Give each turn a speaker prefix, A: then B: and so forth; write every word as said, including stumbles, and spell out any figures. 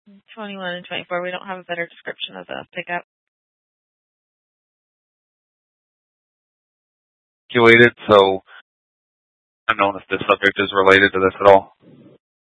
A: twenty-one and twenty-four. We don't have a better description of the pickup.
B: Calculated, so unknown if this subject is related to this at all.